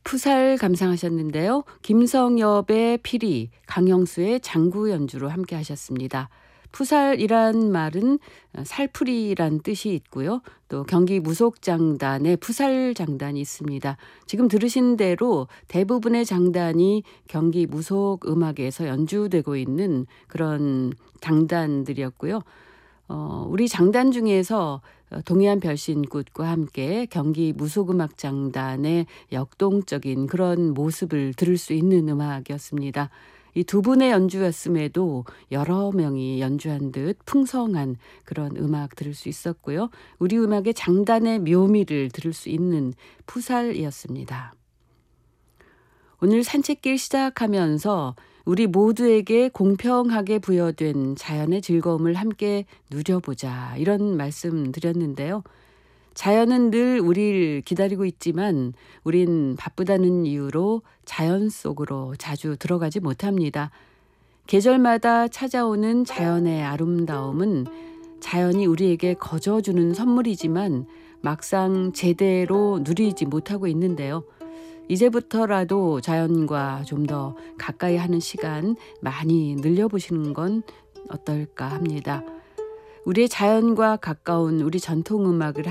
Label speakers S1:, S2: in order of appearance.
S1: 푸살 감상하셨는데요. 김성엽의 피리, 강형수의 장구 연주로 함께 하셨습니다. 푸살이란 말은 살풀이란 뜻이 있고요. 또 경기 무속장단에 푸살장단이 있습니다. 지금 들으신 대로 대부분의 장단이 경기 무속음악에서 연주되고 있는 그런 장단들이었고요. 우리 장단 중에서 동해안 별신굿과 함께 경기 무속음악장단의 역동적인 그런 모습을 들을 수 있는 음악이었습니다. 이 두 분의 연주였음에도 여러 명이 연주한 듯 풍성한 그런 음악 들을 수 있었고요. 우리 음악의 장단의 묘미를 들을 수 있는 푸살이었습니다. 오늘 산책길 시작하면서 우리 모두에게 공평하게 부여된 자연의 즐거움을 함께 누려보자 이런 말씀 드렸는데요. 자연은 늘 우리를 기다리고 있지만 우린 바쁘다는 이유로 자연 속으로 자주 들어가지 못합니다. 계절마다 찾아오는 자연의 아름다움은 자연이 우리에게 거저주는 선물이지만 막상 제대로 누리지 못하고 있는데요. 이제부터라도 자연과 좀 더 가까이 하는 시간 많이 늘려보시는 건 어떨까 합니다. 우리의 자연과 가까운 우리 전통음악을